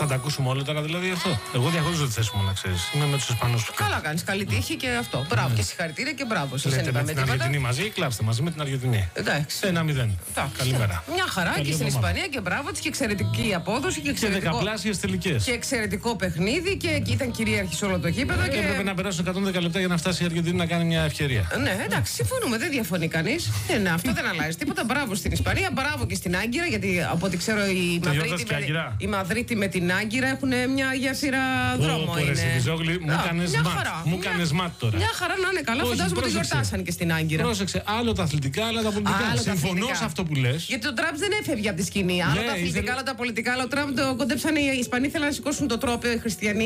Θα τα ακούσουμε όλα τώρα δηλαδή αυτό. Εγώ διαχωρίζω τη θέση μου, να ξέρεις. Είμαι με τους Ισπανούς. Καλά κάνεις, καλή τύχη και αυτό. Μπράβο και συγχαρητήρια και μπράβο σας. Λέτε με την Αργεντινή μαζί, κλάψτε μαζί με την Αργεντινή. Εντάξει. 1-0. Καλημέρα. Μια χαρά και στην Ισπανία και μπράβο της και εξαιρετική απόδοση και εξαιρετικό. Και δεκαπλάσιες τελικές. Και εξαιρετικό παιχνίδι και ήταν κυρίαρχη σε όλο το γήπεδο. Και έπρεπε να περάσουν 110 λεπτά για να φτάσει η Αργεντινή να κάνει μια ευκαιρία. Ναι, εντάξει, συμφωνούμε, δεν διαφωνεί κανείς. Αυτό δεν αλλάζει τίποτα. Μπράβο στην Ισπανία, μπράβο και στην Άγκυρα, γιατί από ό,τι ξέρω η Μαδρίτη με την Άγκυρα έχουν μια γέφυρα δρόμο. Μου κάνεις ματ τώρα. Μια χαρά να είναι καλά, φαντάζομαι ότι γιορτάσαν και στην Άγκυρα. Πρόσεξε, άλλο τα αθλητικά, άλλο τα πολιτικά. Συμφωνώ σε αυτό που λες. Γιατί ο Τραμπ δεν έφευγε από τη σκηνή. Άλλο τα αθλητικά, άλλο τα πολιτικά. Αλλά ο Τραμπ το κοντέψανε οι Ισπανοί, θέλαν να σηκώσουν το τρόπαιο οι χριστιανοί.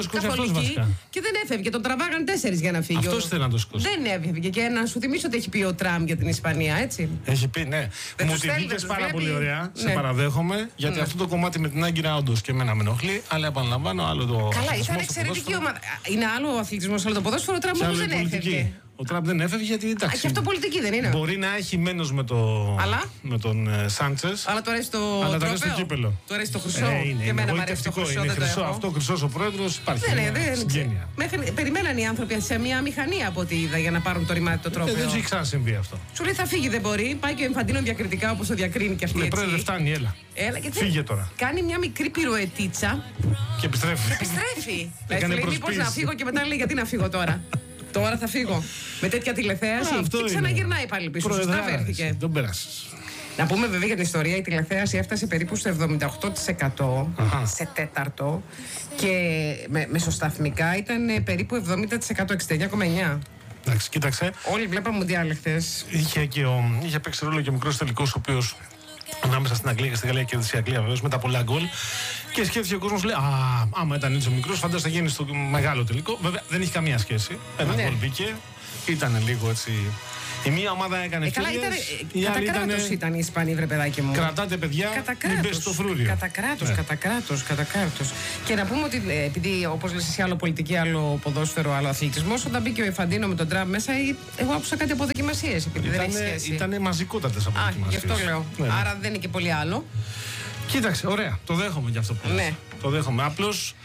Και δεν έφευγε. Τον τραβάγαν 4 για να φύγει. Αυτός θέλει να το σηκώσει. Δεν έφευγε. Και να σου θυμίσω ότι έχει πει ο Τραμπ για την Ισπανία, έτσι. Έχει πει, ναι. Μου τη βγήκες πάρα πολύ ωραία. Σε παραδέχομαι. Γιατί αυτό το κομμάτι με την Άγκυρα όντως και εμένα με ενοχλεί. Αλλά επαναλαμβάνω άλλο το. Καλά, ήταν εξαιρετική ομάδα. Είναι άλλο ο αθλητισμός, άλλο το ποδόσφαιρο. Ο Τραμπ όμως δεν έφευγε. Ο Τραμπ δεν έφευγε γιατί εντάξει. Και αυτό πολιτική δεν είναι. Μπορεί να έχει μένος με τον Σάντσες. Αλλά του αρέσει το κύπελο. Του αρέσει το χρυσό. Και εμένα μου αρέσει το χρυσό. Είναι χρυσό αυτό, χρυσός ο πρόεδρος. Υπάρχει συγγένεια. Περιμέναν οι άνθρωποι σε μια μηχανή από ό,τι είδα για να πάρουν το ρημάτι το τρόπαιο. Δεν έχει ξανασυμβεί αυτό. Σου λέει θα φύγει, δεν μπορεί. Πάει και ο Ινφαντίνο διακριτικά όπως το διακρίνει και αυτή. Ναι, πρόεδρε, φτάνει, έλα. Φύγε τώρα. Κάνει μια μικρή πυροετίτσα. Και επιστρέφει. Λέει μήπως να φύγω και μετά λέει γιατί να φύγω τώρα. Τώρα θα φύγω. Με τέτοια τηλεθέαση. Και ξαναγυρνάει πάλι πίσω. Σωστά βρέθηκε. Τον πέρασες. Να πούμε βέβαια για την ιστορία, η τηλεθέαση έφτασε περίπου στο 78% σε τέταρτο και μεσοσταθμικά ήταν περίπου 70%, 69,9%. Εντάξει, κοίταξε. Όλοι βλέπαμε μουντιάλ χθες. Είχε παίξει ρόλο και ο μικρός τελικός, ο οποίος ανάμεσα στην Αγγλία και στη Γαλλία κέρδισε η Αγγλία βεβαίως με τα πολλά γκολ. Και σκέφτηκε ο κόσμος, λέει: άμα ήταν έτσι ο μικρός, φαντάζομαι θα γίνει στο μεγάλο τελικό. Βέβαια δεν έχει καμία σχέση. Ένα γκολ μπήκε, ήταν λίγο έτσι. Η μία ομάδα έκανε ευκαιρίες, η άλλη ήταν η Ισπανία, βρε παιδάκι μου. Κρατάτε παιδιά, μην πέσει στο φρούριο. Κατά κράτος. Και να πούμε ότι επειδή όπως λες εσύ άλλο πολιτική, άλλο ποδόσφαιρο, άλλο αθλητισμός, όταν μπήκε ο Ινφαντίνο με τον Τραμπ μέσα, εγώ άκουσα κάτι από δοκιμασίες. Ήταν μαζικότατες από δοκιμασίες. Γι' αυτό λέω. Ναι. Άρα δεν είναι και πολύ άλλο. Κοίταξε, ωραία, το δέχομαι για αυτό που λες. Ναι. Το δέχομαι. Απλώς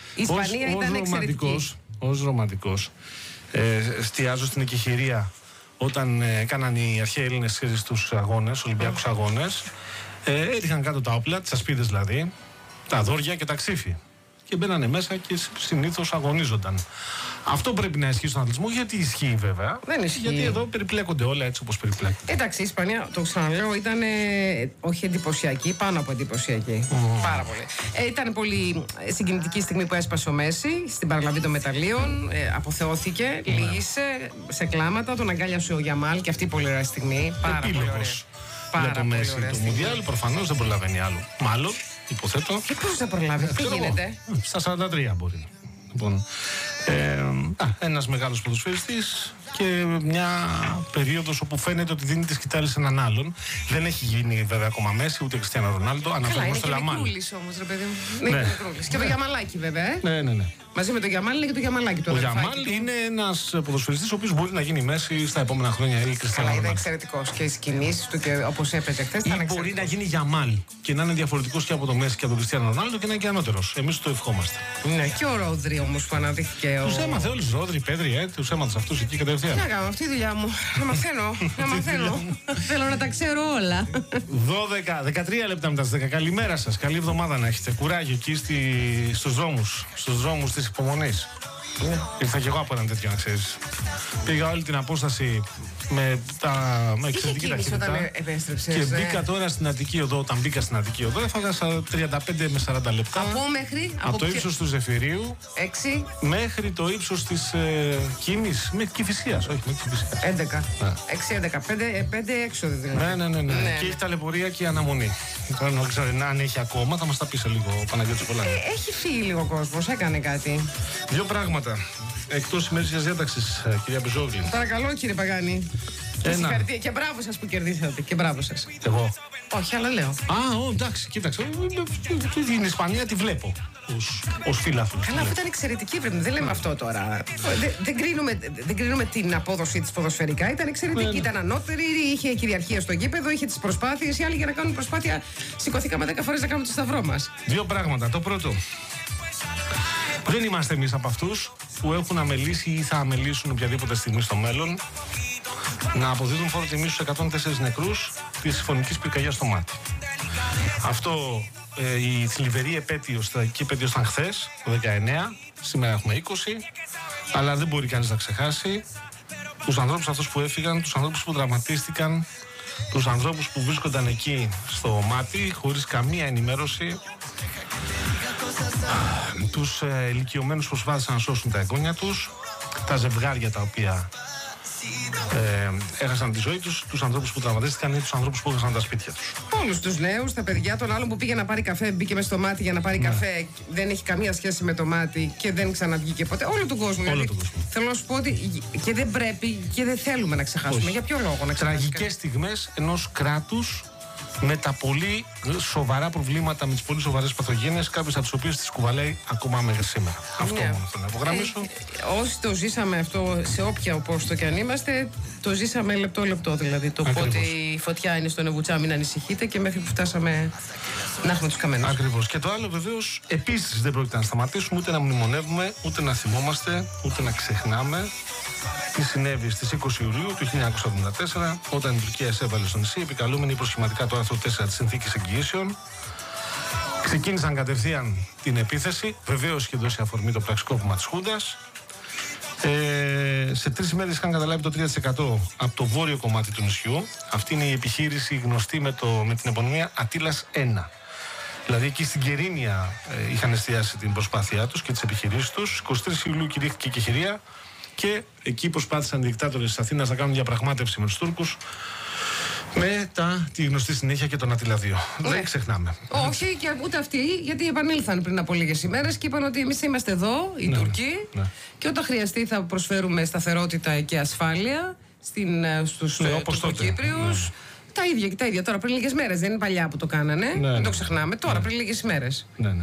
ως ρομαντικός εστιάζω στην εκεχηρία. Όταν έκαναν οι αρχαίοι Έλληνες στους αγώνες, Ολυμπιακούς αγώνες, έριχναν κάτω τα όπλα, τις ασπίδες δηλαδή, τα δόρια και τα ξύφη. Και μπαίνανε μέσα και συνήθως αγωνίζονταν. Αυτό πρέπει να ισχύει στον αθλητισμό, γιατί ισχύει βέβαια. Δεν ισχύει. Γιατί εδώ περιπλέκονται όλα έτσι όπως περιπλέκονται. Εντάξει, η Ισπανία, το ξαναλέω, ήταν όχι εντυπωσιακή, πάνω από εντυπωσιακή. Πάρα πολύ. Ήταν πολύ συγκινητική στιγμή που έσπασε ο Μέση στην παραλαβή των μεταλλίων. Αποθεώθηκε, λύγησε σε κλάματα, τον αγκάλιασε ο Γιαμάλ και αυτή η πολύ ωραία στιγμή. Πάρα πολύ ωραία. Για το Μέση του Μουντιάλ προφανώς δεν προλαβαίνει άλλο. Μάλλον, υποθέτω. Και πώς θα προλάβει, τι γίνεται. Στα 43 μπορεί. Λοιπόν, ένας μεγάλος ποδοσφαιριστής και μια περίοδος όπου φαίνεται ότι δίνει τη σκητάλη σε έναν άλλον. Δεν έχει γίνει βέβαια ακόμα Μέση ούτε Κριστιάνο Ρονάλντο. Αναφέρομαι στο Λαμάλ. Είναι μικρούλης όμως, ρε παιδί μου. Ναι. Και το Γιαμαλάκι βέβαια. Ναι. Μαζί με το Γιαμάλ είναι και το Γιαμαλάκι του. Ο Γιαμάλ είναι ένας ποδοσφαιριστής ο οποίος μπορεί να γίνει Μέση στα επόμενα χρόνια ή Κριστιάνο Ρονάλντο. Είναι εξαιρετικός και οι κινήσεις του και όπως έπαιζε χθες ήταν εξαιρετικός. Μπορεί να γίνει Γιαμάλ και να είναι διαφορετικός και από το Μέση και από τον Κριστιάνο Ρονάλντο και να είναι και ανώτερος. Εμείς το ευχόμαστε. Ναι, και ο Ρόδρυ όμως που αναδείχθηκε. Τους έμαθε όλους, Ρόδρυ, Πέδρη, τους έμαθες αυτούς εκεί κατευθείαν. Τι να κάνω, αυτή η δουλειά μου. Να μαθαίνω. Θέλω να τα ξέρω όλα. 13 λεπτά μετά τις 10. Καλημέρα σας. Καλή εβδομάδα να έχετε. Κουράγιο εκεί στους δρόμους της υπομονής. Ήρθα και εγώ από έναν τέτοιο, να ξέρεις. Πήγα όλη την απόσταση με εξαιρετική ταχύτητα. Και μπήκα τώρα στην Αττική Οδό. Όταν μπήκα στην Αττική Οδό, έφαγα 35 με 40 λεπτά. Από το ύψος του Ζεφυρίου 6 μέχρι το ύψος της Κίνης. Μέχρι Κηφισίας, όχι μέχρι Κηφισίας. 11. 6-11. 5 έξοδοι δηλαδή. Ναι. Και έχει ταλαιπωρία και αναμονή. Τώρα δεν ξέρω αν έχει ακόμα, θα μας τα πει σε λίγο ο Παναγιώτης Πολάκης. Έχει φύγει λίγο κόσμος, έκανε κάτι. Δύο πράγματα. Εκτός ημέρησιας διάταξης, κυρία Μπεζόγλη. Παρακαλώ, κύριε Παγάνη. Και μπράβο σας που κερδίσατε. Και μπράβο σας. Εγώ. Όχι, αλλά λέω. Εντάξει, κοίταξε. Την Ισπανία τη βλέπω ως φίλαθλος. Καλά, αυτό ήταν εξαιρετική, βρε. Δεν λέμε αυτό τώρα. Δεν κρίνουμε την απόδοση της ποδοσφαιρικά. Ήταν εξαιρετική. Ήταν ανώτερη, είχε κυριαρχία στο γήπεδο, είχε τις προσπάθειες. Οι άλλοι για να κάνουν προσπάθεια σηκωθήκαμε 10 φορές να κάνουμε το σταυρό μας. Δύο πράγματα. Το πρώτο. Δεν είμαστε εμείς από αυτούς που έχουν αμελήσει ή θα αμελήσουν οποιαδήποτε στιγμή στο μέλλον να αποδίδουν φόρο τιμή στους 104 νεκρούς της φωνικής πυρκαγιάς στο Μάτι. Αυτό, η θλιβερή επέτειος, η τραγική επέτειος ήταν χθες, το 19, σήμερα έχουμε 20, αλλά δεν μπορεί κανείς να ξεχάσει τους ανθρώπους αυτούς που έφυγαν, τους ανθρώπους που τραυματίστηκαν, τους ανθρώπους που βρίσκονταν εκεί στο Μάτι χωρίς καμία ενημέρωση, τους ηλικιωμένους που προσπάθησαν να σώσουν τα εγγόνια τους, τα ζευγάρια τα οποία έχασαν τη ζωή τους, τους ανθρώπους που τραυματίστηκαν ή τους ανθρώπους που έχασαν τα σπίτια τους. Όλους τους νέους, τα παιδιά, τον άλλον που πήγε να πάρει καφέ, μπήκε μες στο Μάτι για να πάρει καφέ, δεν έχει καμία σχέση με το Μάτι και δεν ξαναβγήκε ποτέ. Όλο τον κόσμο. Όλο τον κόσμο. Θέλω να σου πω ότι και δεν πρέπει και δεν θέλουμε να ξεχάσουμε. Όχι. Για ποιο λόγο να ξεχάσουμε? Τραγικές στιγμές ενός κράτους με τα πολύ σοβαρά προβλήματα, με τις πολύ σοβαρές παθογένειες, κάποιες από τις οποίες τις κουβαλάει ακόμα μέχρι σήμερα. Αυτό μόνο θέλω να υπογραμμίσω. Όσοι το ζήσαμε αυτό, σε όποια πόστο και αν είμαστε, το ζήσαμε λεπτό-λεπτό. Δηλαδή το πότε η φωτιά είναι στο Νεβουτσά, μην ανησυχείτε, και μέχρι που φτάσαμε να έχουμε τους καμένους. Ακριβώς. Και το άλλο βεβαίως επίσης δεν πρόκειται να σταματήσουμε ούτε να μνημονεύουμε, ούτε να θυμόμαστε, ούτε να ξεχνάμε τι συνέβη στις 20 Ιουλίου του 1974, όταν η Τουρκία εισέβαλε στο νησί, επικαλούμενη προσχηματικά το άρθρο 4 της Συνθήκης Εγγυήσεων. Ξεκίνησαν κατευθείαν την επίθεση, βεβαίως είχε δώσει αφορμή το πραξικόπημα της Χούντας. Σε 3 ημέρες είχαν καταλάβει το 3% από το βόρειο κομμάτι του νησιού. Αυτή είναι η επιχείρηση γνωστή με την επωνυμία Ατήλας 1. Δηλαδή εκεί στην Κερίνια είχαν εστιάσει την προσπάθειά τους και τις επιχειρήσεις τους. 23 Ιουλίου κηρύχθηκε η κεχηρία και εκεί προσπάθησαν οι δικτάτορες της Αθήνας να κάνουν διαπραγμάτευση με τους Τούρκους με τη γνωστή συνέχεια και τον Ατήλα 2. Ναι. Δεν ξεχνάμε. Όχι, και ούτε αυτοί, γιατί επανήλθαν πριν από λίγες ημέρες και είπαν ότι εμείς είμαστε εδώ, οι Τουρκοί, και όταν χρειαστεί θα προσφέρουμε σταθερότητα και ασφάλεια στους Τουρκοκύπριους. Τα ίδια τώρα, πριν λίγες μέρες. Δεν είναι παλιά που το κάνανε. Δεν το ξεχνάμε. Τώρα, πριν λίγες ημέρες.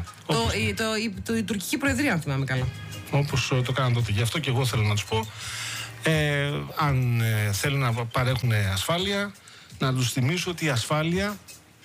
Η τουρκική προεδρία, αν θυμάμαι καλά. Όπως το κάναν τότε. Γι' αυτό και εγώ θέλω να τους πω, αν θέλουν να παρέχουν ασφάλεια, να τους θυμίσω ότι η ασφάλεια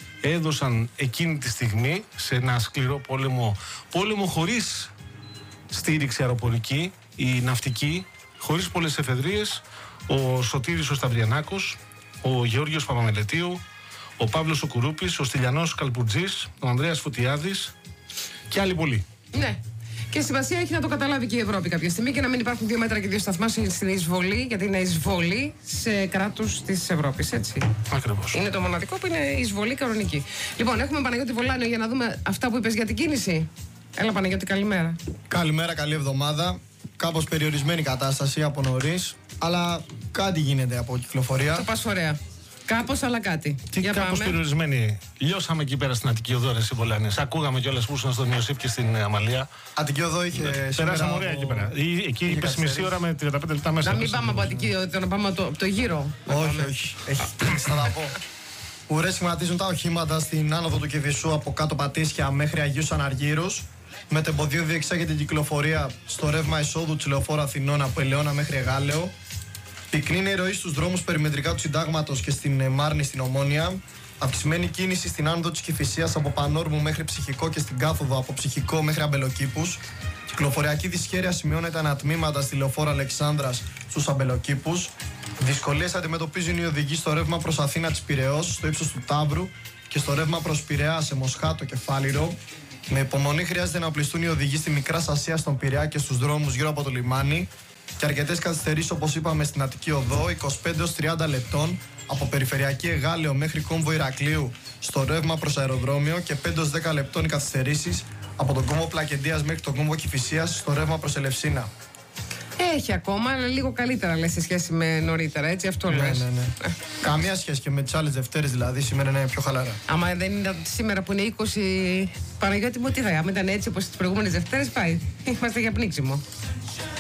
έδωσαν εκείνη τη στιγμή σε ένα σκληρό πόλεμο χωρίς στήριξη αεροπορική ή ναυτική, χωρίς πολλές εφεδρείες, ο Σωτήρης ο Σταυριανάκος, ο Γεώργιος Παπαμελετίου, ο Παύλος ο Κουρούπης, ο Στυλιανός Καλπουτζής, ο Ανδρέας Φωτιάδης και άλλοι πολλοί. Ναι. Και σημασία έχει να το καταλάβει και η Ευρώπη κάποια στιγμή και να μην υπάρχουν 2 μέτρα και 2 σταθμά στην εισβολή, γιατί είναι εισβολή σε κράτους της Ευρώπης, έτσι. Ακριβώς. Είναι το μοναδικό που είναι εισβολή κανονική. Λοιπόν, έχουμε Παναγιώτη Βολάνιο για να δούμε αυτά που είπες για την κίνηση. Έλα, Παναγιώτη, καλημέρα. Καλημέρα, καλή εβδομάδα. Κάπως περιορισμένη κατάσταση από νωρίς, αλλά κάτι γίνεται από κυκλοφορία. Το πας ωραία. Κάπως, αλλά κάτι. Τι κάπως περιορισμένοι. Λιώσαμε εκεί πέρα στην Αττική Οδό, ρε Βολάνες. Ακούγαμε κιόλας που ήσουν στον Ιωσήφ και στην Αμαλία. Αττική Οδό είχε. Περάσαμε ωραία εκεί πέρα. Εκεί είπες μισή ώρα με 35 λεπτά μέσα. Να μην πάμε από Αττική Οδό, να πάμε από το γύρο. Όχι. Θα τα πω. Ουρές σχηματίζουν τα οχήματα στην άνοδο του Κηφισού από κάτω Πατήσια μέχρι Αγίους Αναργύρους. Μετεμποδίου διεξάγεται η κυκλοφορία στο ρεύμα εισόδου της Λεωφόρου Αθηνών από Ελαιώνα μέχρι Εγάλεο. Πυκνή είναι η ροή στους δρόμους περιμετρικά του Συντάγματος και στην Μάρνη στην Ομόνια. Αυξημένη κίνηση στην άνοδο της Κηφισίας από Πανόρμου μέχρι Ψυχικό και στην κάθοδο από Ψυχικό μέχρι Αμπελοκήπους. Κυκλοφοριακή δυσχέρεια σημειώνεται ανατμήματα στη Λεωφόρο Αλεξάνδρας στους Αμπελοκήπους. Δυσκολίες αντιμετωπίζουν οι οδηγοί στο ρεύμα προς Αθήνα της Πειραιώς, στο ύψος του Ταύρου και στο ρεύμα προς Πειραιά σε Μοσχάτο και Φάληρο. Με υπομονή χρειάζεται να οπλιστούν οι οδηγοί στη Μικρά Ασία, στον Πειραιά και στους δρόμους γύρω από το λιμάνι. Και αρκετές καθυστερήσεις, όπως είπαμε, στην Αττική Οδό, 25-30 λεπτών από περιφερειακή Εγάλεο μέχρι κόμβο Ηρακλείου στο ρεύμα προς αεροδρόμιο και 5-10 λεπτών οι καθυστερήσεις από τον κόμβο Πλακεντίας μέχρι τον κόμβο Κηφισίας στο ρεύμα προς Ελευσίνα. Έχει ακόμα, αλλά λίγο καλύτερα λες σε σχέση με νωρίτερα, έτσι, αυτό λες. Ναι. Καμία σχέση και με τις άλλες Δευτέρες, δηλαδή σήμερα είναι πιο χαλαρά. Άμα δεν είναι σήμερα που είναι 20, Παναγιώτη μου, τι θα, άμα ήταν έτσι όπως τις προηγούμενες Δευτέρες, πάει. Είμαστε για πνίξιμο.